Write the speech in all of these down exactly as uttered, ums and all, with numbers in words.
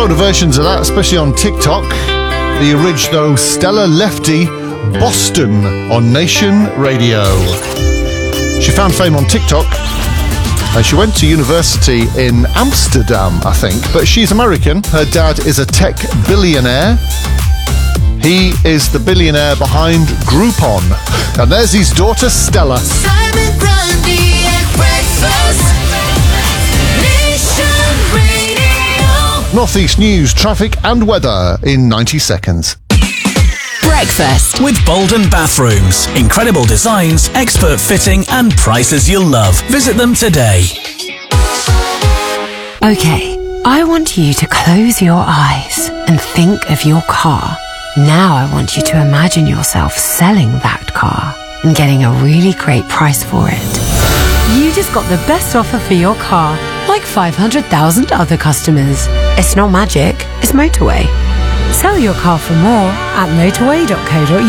load of versions of that, especially on TikTok. The original Stella Lefty, Boston, on Nation Radio. She found fame on TikTok, and she went to university in Amsterdam, I think, but she's American. Her dad is a tech billionaire. He is the billionaire behind Groupon. And there's his daughter, Stella. Simon Grundy at breakfast. Nation Radio. Northeast news, traffic and weather in ninety seconds. Breakfast with Bolden Bathrooms. Incredible designs, expert fitting and prices you'll love. Visit them today. Okay, I want you to close your eyes and think of your car. Now I want you to imagine yourself selling that car and getting a really great price for it. You just got the best offer for your car, like five hundred thousand other customers. It's not magic, it's Motorway. Sell your car for more at motorway dot co dot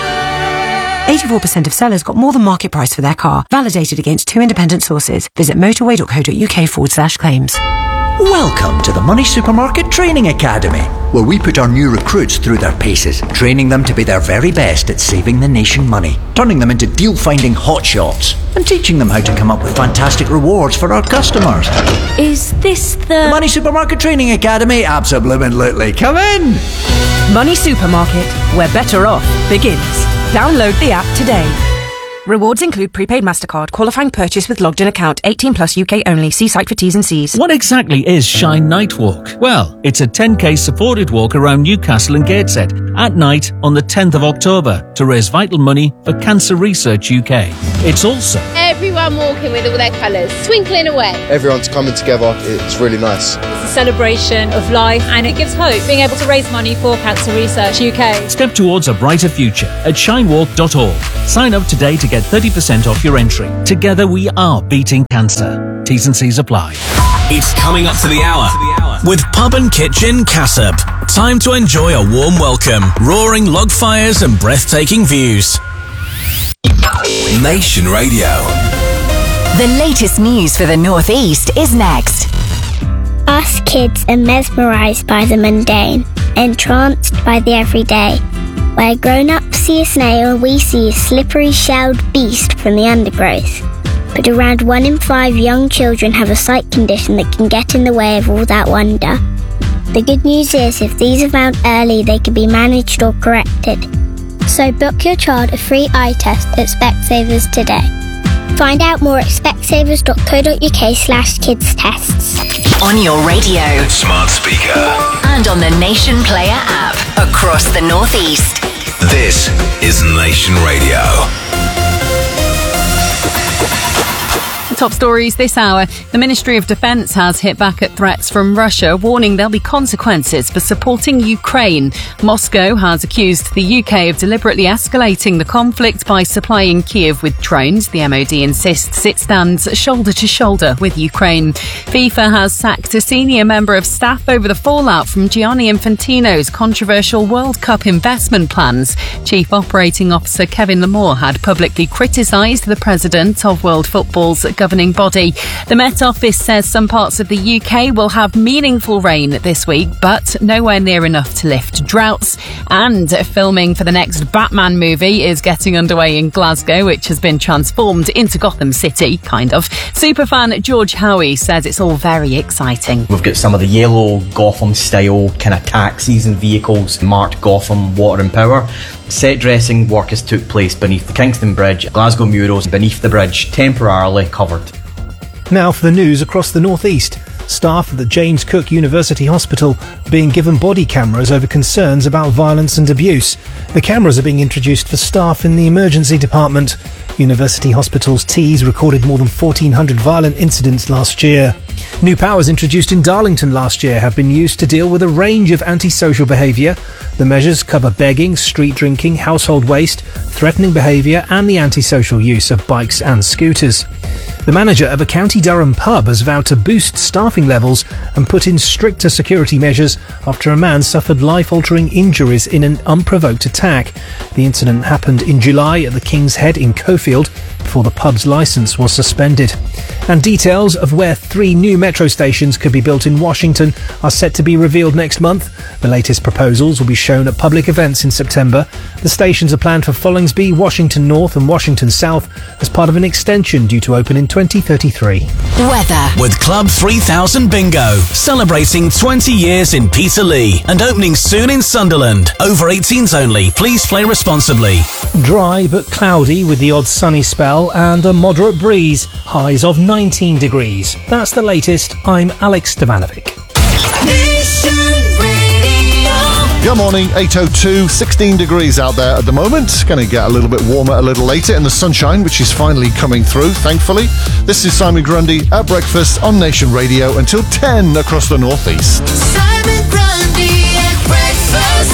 uk. eighty-four percent of sellers got more than market price for their car, validated against two independent sources. Visit motorway dot co dot uk forward slash claims. Welcome to the Money Supermarket Training Academy, where we put our new recruits through their paces, training them to be their very best at saving the nation money, turning them into deal-finding hotshots, and teaching them how to come up with fantastic rewards for our customers. Is this the... The Money Supermarket Training Academy? Absolutely. Come in! Money Supermarket, where better off begins. Download the app today. Rewards include prepaid MasterCard, qualifying purchase with logged in account, eighteen plus U K only. See site for T's and C's. What exactly is Shine Night Walk? Well, it's a ten K supported walk around Newcastle and Gateshead at night on the tenth of October to raise vital money for Cancer Research U K. It's also everyone walking with all their colours, twinkling away. Everyone's coming together. It's really nice. It's a celebration of life and it gives hope, being able to raise money for Cancer Research U K. Step towards a brighter future at shine walk dot org. Sign up today to get thirty percent off your entry. Together we are beating cancer. T's and C's apply. It's coming up to the hour with Pub and Kitchen Cassop. Time to enjoy a warm welcome, roaring log fires and breathtaking views. Nation Radio. The latest news for the North East is next. Us kids are mesmerised by the mundane, entranced by the everyday. Where grown-ups see a snail, we see a slippery shelled beast from the undergrowth. But around one in five young children have a sight condition that can get in the way of all that wonder. The good news is, if these are found early, they can be managed or corrected. So book your child a free eye test at Specsavers today. Find out more at specsavers dot co dot uk slash kids tests. On your radio, smart speaker, and on the Nation Player app across the North East. This is Nation Radio. Top stories this hour. The Ministry of Defence has hit back at threats from Russia, warning there'll be consequences for supporting Ukraine. Moscow has accused the U K of deliberately escalating the conflict by supplying Kiev with drones. The M O D insists it stands shoulder to shoulder with Ukraine. FIFA has sacked a senior member of staff over the fallout from Gianni Infantino's controversial World Cup investment plans. Chief Operating Officer Kevin Lamore had publicly criticised the president of World Football's governing body. The Met Office says some parts of the U K will have meaningful rain this week, but nowhere near enough to lift droughts. And filming for the next Batman movie is getting underway in Glasgow, which has been transformed into Gotham City, kind of. Superfan George Howie says it's all very exciting. We've got some of the yellow Gotham-style kind of taxis and vehicles marked Gotham Water and Power. Set dressing work has took place beneath the Kingston Bridge. Glasgow murals beneath the bridge temporarily covered. Now for the news across the North East. Staff at the James Cook University Hospital are being given body cameras over concerns about violence and abuse. The cameras are being introduced for staff in the emergency department. University Hospital's Tees recorded more than fourteen hundred violent incidents last year. New powers introduced in Darlington last year have been used to deal with a range of antisocial behaviour. The measures cover begging, street drinking, household waste, threatening behaviour and the antisocial use of bikes and scooters. The manager of a County Durham pub has vowed to boost staffing levels and put in stricter security measures after a man suffered life-altering injuries in an unprovoked attack. The incident happened in July at the King's Head in Cofield before before the pub's licence was suspended. And details of where three new metro stations could be built in Washington are set to be revealed next month. The latest proposals will be shown at public events in September. The stations are planned for Follingsby, Washington North and Washington South as part of an extension due to open in twenty thirty-three. Weather. With Club three thousand Bingo, celebrating twenty years in Peterlee and opening soon in Sunderland. Over eighteens only. Please play responsibly. Dry but cloudy with the odd sunny spell and a moderate breeze. Highs of nineteen degrees. That's the latest. I'm Alex Stevanovic. Good morning, eight oh two, sixteen degrees out there at the moment. Going to get a little bit warmer a little later in the sunshine, which is finally coming through, thankfully. This is Simon Grundy at breakfast on Nation Radio until ten across the northeast. Simon Grundy at breakfast.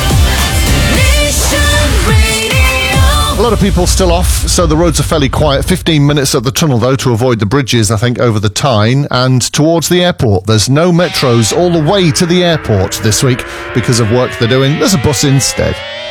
Nation Radio. A lot of people still off, so the roads are fairly quiet. fifteen minutes at the tunnel, though, to avoid the bridges, I think, over the Tyne and towards the airport. There's no metros all the way to the airport this week because of work they're doing. There's a bus instead.